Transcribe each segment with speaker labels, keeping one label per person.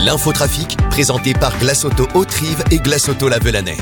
Speaker 1: L'infotrafic, présenté par Glace Auto Haute-Rive et Glace Auto La Velanais.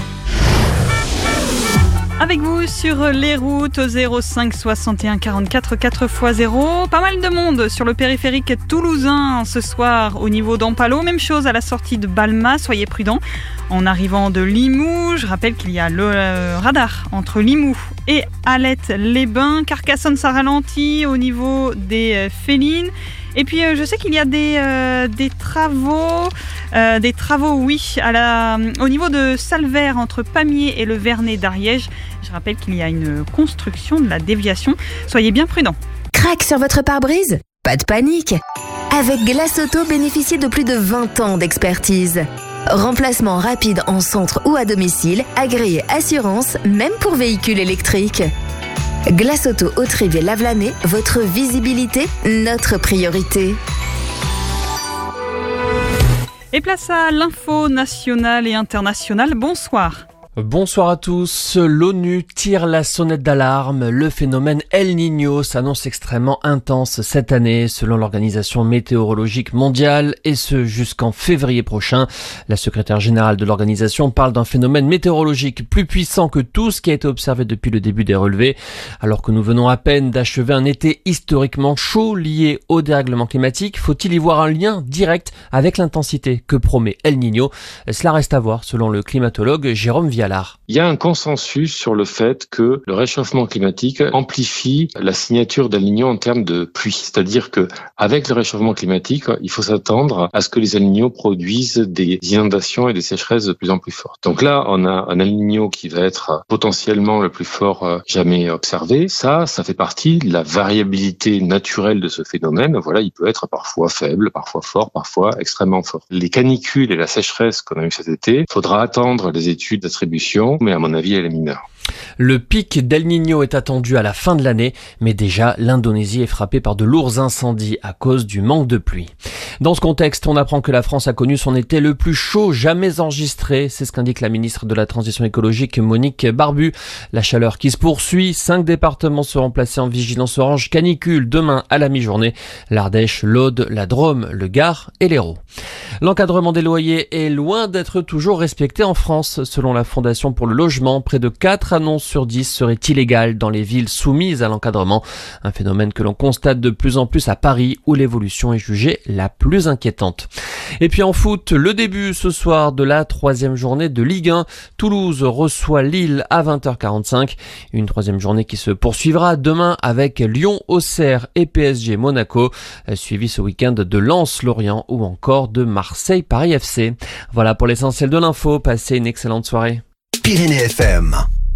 Speaker 2: Avec vous sur les routes 05 61 44 4x0. Pas mal de monde sur le périphérique toulousain ce soir au niveau d'Ampalo. Même chose à la sortie de Balma, soyez prudents. En arrivant de Limoux, je rappelle qu'il y a le radar entre Limoux et Alette-les-Bains. Carcassonne, ça ralentit au niveau des Félines. Et puis je sais qu'il y a des travaux, oui, au niveau de Salvert entre Pamiers et le Vernet d'Ariège. Je rappelle qu'il y a une construction de la déviation. Soyez bien prudents.
Speaker 3: Crac sur votre pare-brise ? Pas de panique. Avec Glace Auto, bénéficiez de plus de 20 ans d'expertise. Remplacement rapide en centre ou à domicile, agréé assurance, même pour véhicules électriques. Glace Auto Haute-Rive et La Velanais, votre visibilité, notre priorité.
Speaker 2: Et place à l'info nationale et internationale. Bonsoir.
Speaker 4: Bonsoir à tous. L'ONU tire la sonnette d'alarme. Le phénomène El Niño s'annonce extrêmement intense cette année, selon l'Organisation météorologique mondiale, et ce jusqu'en février prochain. La secrétaire générale de l'organisation parle d'un phénomène météorologique plus puissant que tout ce qui a été observé depuis le début des relevés. Alors que nous venons à peine d'achever un été historiquement chaud lié au dérèglement climatique, faut-il y voir un lien direct avec l'intensité que promet El Niño ? Cela reste à voir, selon le climatologue Jérôme Vialard.
Speaker 5: Il y a un consensus sur le fait que le réchauffement climatique amplifie la signature d'El Niño en termes de pluie. C'est-à-dire que avec le réchauffement climatique, il faut s'attendre à ce que les El Niño produisent des inondations et des sécheresses de plus en plus fortes. Donc là, on a un El Niño qui va être potentiellement le plus fort jamais observé. Ça fait partie de la variabilité naturelle de ce phénomène. Voilà, il peut être parfois faible, parfois fort, parfois extrêmement fort. Les canicules et la sécheresse qu'on a eu cet été, faudra attendre les études d'attribution, mais à mon avis, elle est mineure.
Speaker 4: Le pic d'El Niño est attendu à la fin de l'année, mais déjà l'Indonésie est frappée par de lourds incendies à cause du manque de pluie. Dans ce contexte, on apprend que la France a connu son été le plus chaud jamais enregistré. C'est ce qu'indique la ministre de la Transition écologique Monique Barbu. La chaleur qui se poursuit, 5 départements seront placés en vigilance orange canicule demain à la mi-journée. L'Ardèche, l'Aude, la Drôme, le Gard et l'Hérault. L'encadrement des loyers est loin d'être toujours respecté en France. Selon la Fondation pour le logement, près de 4 annonces sur 10 seraient illégales dans les villes soumises à l'encadrement. Un phénomène que l'on constate de plus en plus à Paris, où l'évolution est jugée la plus inquiétante. Et puis en foot, le début ce soir de la 3e journée de Ligue 1. Toulouse reçoit Lille à 20h45. Une 3e journée qui se poursuivra demain avec Lyon-Auxerre et PSG Monaco, suivi ce week-end de Lens-Lorient ou encore de Marseille-Paris FC. Voilà pour l'essentiel de l'info. Passez une excellente soirée.
Speaker 1: Pyrénées FM.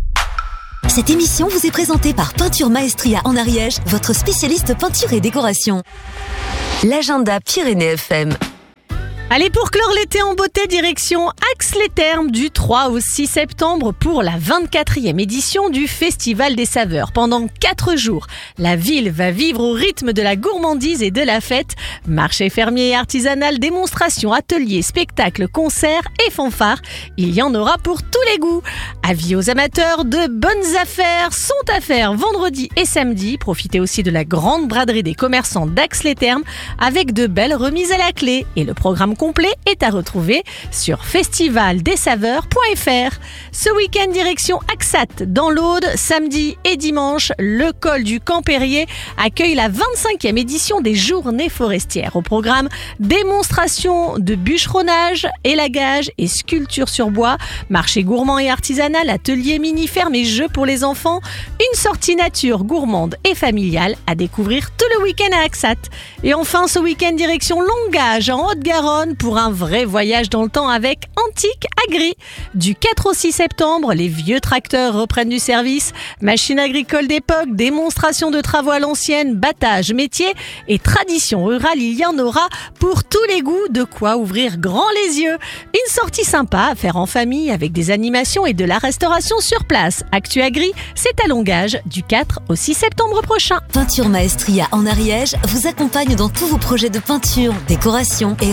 Speaker 6: Cette émission vous est présentée par Peinture Maestria en Ariège, votre spécialiste peinture et décoration.
Speaker 3: L'agenda Pyrénées FM.
Speaker 7: Allez, pour clore l'été en beauté, direction Ax-les-Thermes du 3 au 6 septembre pour la 24e édition du Festival des Saveurs. Pendant 4 jours, la ville va vivre au rythme de la gourmandise et de la fête. Marché fermier et artisanal, démonstrations, ateliers, spectacles, concerts et fanfares. Il y en aura pour tous les goûts. Avis aux amateurs, de bonnes affaires sont à faire vendredi et samedi. Profitez aussi de la grande braderie des commerçants d'Ax-les-Thermes avec de belles remises à la clé. Et le programme complet est à retrouver sur festivaldessaveurs.fr. Ce week-end, direction Axat dans l'Aude, samedi et dimanche, le col du Camp-Périer accueille la 25e édition des Journées forestières. Au programme, démonstration de bûcheronnage, élagage et sculpture sur bois, marché gourmand et artisanal, atelier mini-ferme et jeux pour les enfants, une sortie nature gourmande et familiale à découvrir tout le week-end à Axat. Et enfin, ce week-end, direction Longage en Haute-Garonne pour un vrai voyage dans le temps avec Antique Agri. Du 4 au 6 septembre, les vieux tracteurs reprennent du service. Machines agricoles d'époque, démonstrations de travaux à l'ancienne, battage, métier et tradition rurale, il y en aura pour tous les goûts, de quoi ouvrir grand les yeux. Une sortie sympa à faire en famille avec des animations et de la restauration sur place. Actu Agri, c'est à Longage du 4 au 6 septembre prochain.
Speaker 6: Peinture Maestria en Ariège vous accompagne dans tous vos projets de peinture, décoration et rénovation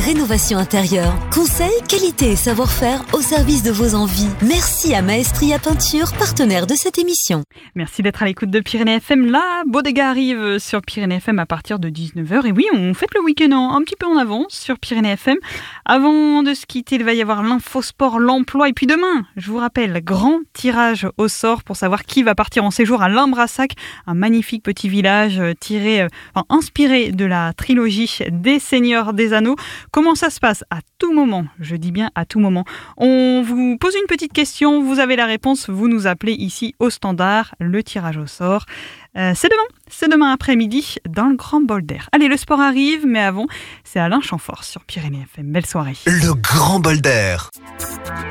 Speaker 6: rénovation intérieure. Conseils, qualité et savoir-faire au service de vos envies. Merci à Maestria Peinture, partenaire de cette émission.
Speaker 2: Merci d'être à l'écoute de Pyrénées FM. La Bodega arrive sur Pyrénées FM à partir de 19h. Et oui, on fête le week-end un petit peu en avance sur Pyrénées FM. Avant de se quitter, il va y avoir l'infosport, l'emploi. Et puis demain, je vous rappelle, grand tirage au sort pour savoir qui va partir en séjour à Limbrassac, un magnifique petit village inspiré de la trilogie des Seigneurs des Anneaux. Comment ça se passe? À tout moment, je dis bien à tout moment. On vous pose une petite question, vous avez la réponse, vous nous appelez ici au standard, le tirage au sort. C'est demain après-midi dans le Grand Bol d'Air. Allez, le sport arrive, mais avant, c'est Alain Chamfort sur Pyrénées FM. Belle soirée.
Speaker 1: Le Grand Bol d'Air.